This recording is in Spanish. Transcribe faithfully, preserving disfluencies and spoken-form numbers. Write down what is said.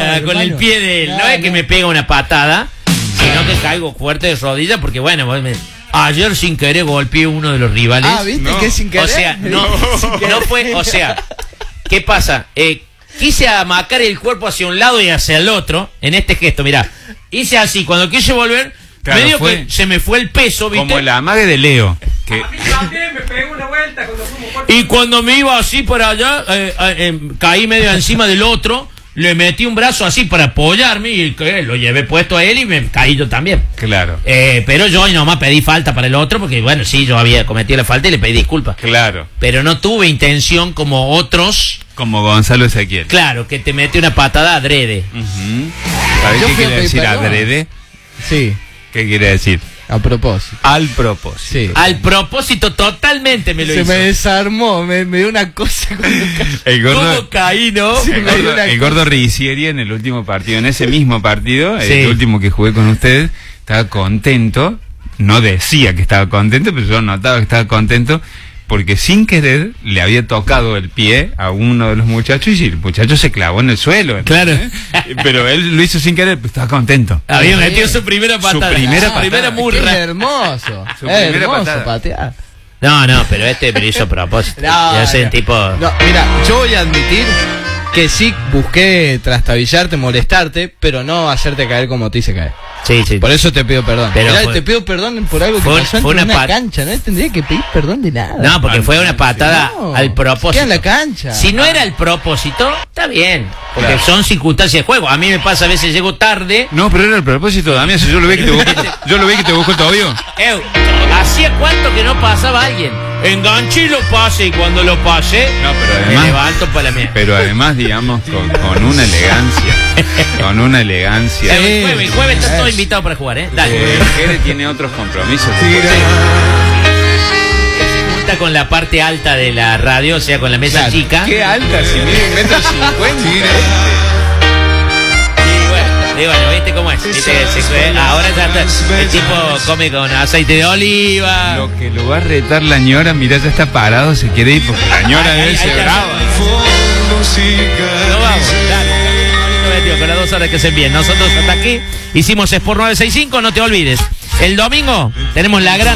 uh, con el pie de él. No, no es que me pega una patada, sino que caigo fuerte de rodillas porque, bueno, me, ayer sin querer golpeé uno de los rivales. Ah, ¿viste no. que sin querer? O sea, no, no fue, o sea, ¿qué pasa? Eh, quise amacar el cuerpo hacia un lado y hacia el otro, en este gesto, mirá. Hice así, cuando quise volver, claro, medio fue que se me fue el peso, ¿viste? como la amague de Leo. Que... A mí también me pegó una vuelta cuando fuimos por... Y cuando me iba así para allá, eh, eh, eh, caí medio encima del otro, le metí un brazo así para apoyarme y eh, lo llevé puesto a él y me caí yo también. Claro. Eh, pero yo nomás pedí falta para el otro porque, bueno, sí, yo había cometido la falta y le pedí disculpas. Claro. Pero no tuve intención como otros, Como Gonzalo Ezequiel. claro, que te mete una patada adrede. Uh-huh. ¿Sabes Yo qué fui a quiere pedir decir perdón. adrede? Sí, ¿Qué quiere decir? a propósito. Al propósito. Sí. Al propósito, totalmente me lo Se hizo. me desarmó, me, me dio una cosa cuando ca- El ¿Cómo gordo, caí, no? Sí. el me dio gordo, una el gordo Ricieri en el último partido, en ese mismo partido, Sí. el último que jugué con ustedes, estaba contento. No decía que estaba contento, pero yo notaba que estaba contento porque sin querer le había tocado el pie a uno de los muchachos y el muchacho se clavó en el suelo. Claro. ¿eh? Pero él lo hizo sin querer, pues estaba contento. Había metido su primera patada. Su primera Su patada. primera Es murra. hermoso. Su Es primera hermoso patada. patear. No, no, pero este me lo hizo a propósito. No, Yo soy un no. tipo... No, mira, yo voy a admitir que sí busqué trastabillarte, molestarte, pero no hacerte caer como te hice caer. Sí, sí. Por eso te pido perdón. Pero Mirá, fue- te pido perdón por algo que fue- pasó fue en una una pat- cancha. No tendría que pedir perdón de nada. No, porque fue una patada No, al propósito. queda en la cancha. Si no era el propósito, está bien. Porque Claro. son circunstancias de juego. A mí me pasa a veces, llego tarde. No, pero era el propósito, Damián. Si yo lo vi que te busco, yo lo vi que te busco todavía. Eh, ¿hacía cuánto que no pasaba alguien? Enganché y lo pasé. Y cuando lo pasé, No, pero me además, levanto para la mía. pero además, digamos, con, con una elegancia, con una elegancia. El jueves, el jueves está todo invitado para jugar, ¿eh? Dale. Eh, Jere tiene otros compromisos. Se junta con la parte alta de la radio, o sea, con la mesa Claro. chica. Qué alta, si mide un metro cincuenta. Y bueno, y bueno, ¿viste cómo es? ¿Viste? Se- ahora ya está, el tipo come con aceite de oliva. Lo que lo va a retar la ñora, mira, ya está parado, se quiere ir porque la ñora Ahí- de él ahí se está. brava. No vamos, dale. Con las dos horas que se envíen. Nosotros hasta aquí hicimos Sport nueve sesenta y cinco, no te olvides. El domingo tenemos la gran